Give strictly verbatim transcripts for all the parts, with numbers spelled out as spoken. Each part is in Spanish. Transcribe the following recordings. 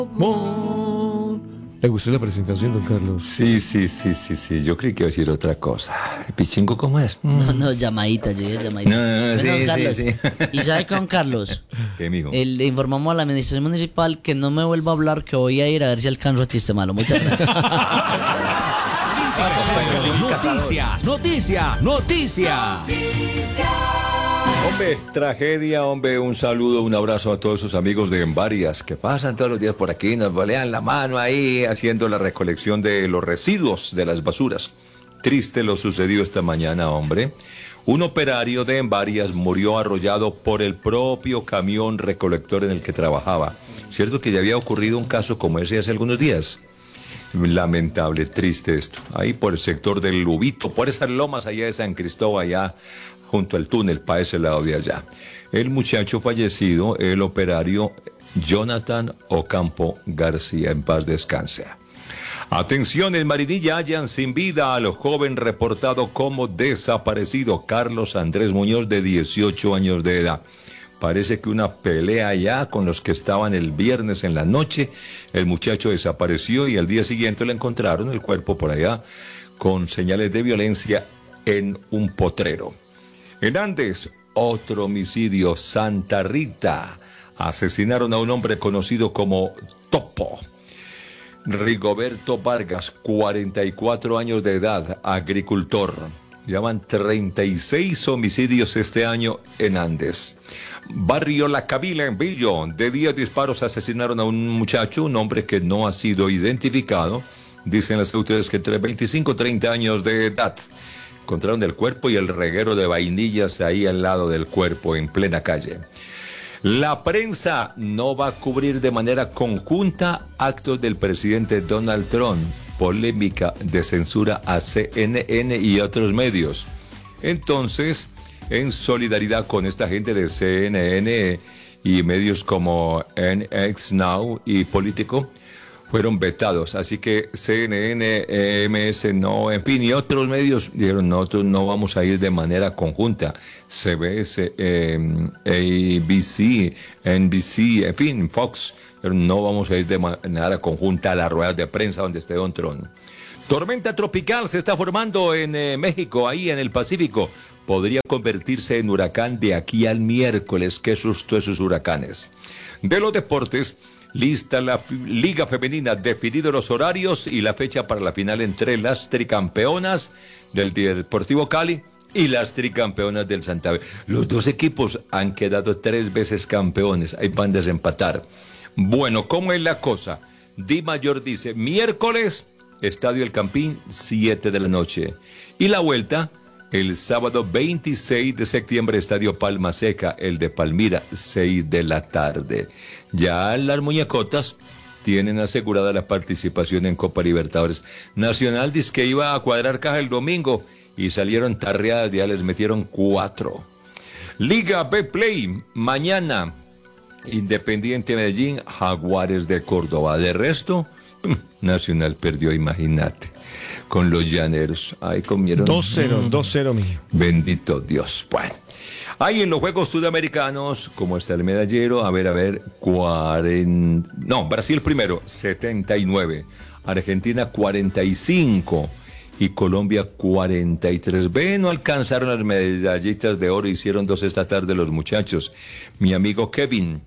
¿Le gustó la presentación, don Carlos? Sí, sí, sí, sí, sí. Yo creí que iba a decir otra cosa. ¿Pichingo cómo es? Mm. No, no, llamadita, yo digo llamadita. No, no, no, Bueno, sí, Carlos, sí, sí. ¿y sabe qué, don Carlos? ¿Qué, amigo? Eh, le informamos a la administración municipal que no me vuelva a hablar, que voy a ir a ver si alcanzo a chiste malo. Muchas gracias. Noticia, noticia, noticia. Hombre, tragedia, hombre, un saludo, un abrazo a todos sus amigos de Envarias que pasan todos los días por aquí, nos bolean la mano ahí haciendo la recolección de los residuos de las basuras. Triste lo sucedido esta mañana, hombre. Un operario de Envarias murió arrollado por el propio camión recolector en el que trabajaba. ¿Cierto que ya había ocurrido un caso como ese hace algunos días? Lamentable, triste esto. Ahí por el sector del Lubito, por esas lomas allá de San Cristóbal, allá junto al túnel, para ese lado de allá. El muchacho fallecido, el operario Jonathan Ocampo García, en paz descanse. Atención, en Marinilla hallan sin vida al joven reportado como desaparecido, Carlos Andrés Muñoz, de dieciocho años de edad. Parece que una pelea allá con los que estaban el viernes en la noche, el muchacho desapareció y al día siguiente le encontraron el cuerpo por allá con señales de violencia en un potrero. En Andes, otro homicidio, Santa Rita. Asesinaron a un hombre conocido como Topo. Rigoberto Vargas, cuarenta y cuatro años de edad, agricultor. Llevan treinta y seis homicidios este año en Andes. Barrio La Cabila, en Billo, de diez disparos asesinaron a un muchacho, un hombre que no ha sido identificado. Dicen las autoridades que entre veinticinco y treinta años de edad. Encontraron el cuerpo y el reguero de vainillas ahí al lado del cuerpo, en plena calle. La prensa no va a cubrir de manera conjunta actos del presidente Donald Trump. Polémica de censura a C N N y otros medios. Entonces, en solidaridad con esta gente de C N N y medios como N X Now y Político, fueron vetados. Así que C N N, M S, no, en fin, y otros medios dijeron, nosotros no vamos a ir de manera conjunta. C B S, eh, A B C, N B C, en fin, Fox, pero no vamos a ir de manera conjunta a las ruedas de prensa donde esté Don Trump. Tormenta tropical se está formando en eh, México, ahí en el Pacífico. Podría convertirse en huracán de aquí al miércoles. Qué susto esos huracanes. De los deportes, lista la Liga Femenina, definidos los horarios y la fecha para la final entre las tricampeonas del Deportivo Cali y las tricampeonas del Santa Fe. Los dos equipos han quedado tres veces campeones, ahí van a desempatar. Bueno, ¿cómo es la cosa? Di Mayor dice, miércoles, Estadio El Campín, siete de la noche. Y la vuelta, el sábado veintiséis de septiembre, Estadio Palma Seca, el de Palmira, seis de la tarde. Ya las muñecotas tienen asegurada la participación en Copa Libertadores. Nacional dice que iba a cuadrar caja el domingo y salieron tarreadas, ya les metieron cuatro. Liga B Play, mañana, Independiente Medellín, Jaguares de Córdoba. De resto, Nacional perdió, imagínate, con los llaneros. Ahí comieron. dos cero, dos cero, mijo. Bendito Dios. Bueno, ahí en los Juegos Sudamericanos, como está el medallero, a ver, a ver, cuarenta. No, Brasil primero, setenta y nueve. Argentina, cuarenta y cinco. Y Colombia, cuarenta y tres. Ve, no alcanzaron las medallitas de oro, hicieron dos esta tarde los muchachos. Mi amigo Kevin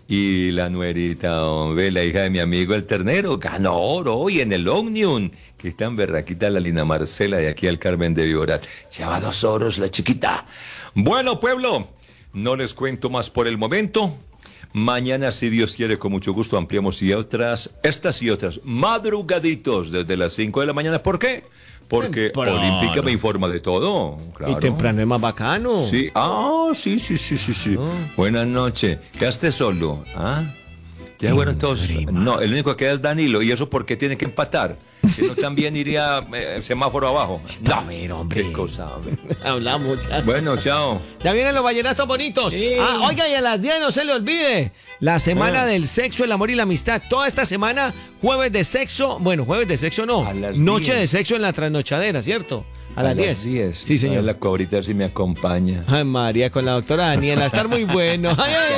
y la nuerita, hombre, la hija de mi amigo el ternero, ganó oro hoy en el Omnium, que está en berraquita la Lina Marcela de aquí al Carmen de Viboral. Lleva dos oros la chiquita. Bueno, pueblo, no les cuento más por el momento. Mañana, si Dios quiere, con mucho gusto ampliamos y otras, estas y otras, madrugaditos desde las cinco de la mañana. ¿Por qué? Porque temprano. Olímpica me informa de todo, claro. Y temprano es más bacano. Sí, ah, sí, sí, sí, sí, sí. Oh. Buenas noches. ¿Quedaste solo? ¿Ah? Ya bueno, todos. No, el único que queda es Danilo. ¿Y eso por qué tiene que empatar? Si no, también iría eh, el semáforo abajo. No, ver, hombre. Qué cosa, hombre. Hablamos ya. Bueno, chao. Ya vienen los vallenatos bonitos. Sí. Ah, oiga, y a las diez no se le olvide. La semana ah. del sexo, el amor y la amistad. Toda esta semana, jueves de sexo. Bueno, jueves de sexo no. Noche diez. De sexo en la trasnochadera, ¿cierto? A, a las diez. diez. Sí, señor. A la cobrita si me acompaña. Ay, María, con la doctora Daniela. Estar muy bueno. Ay, ay.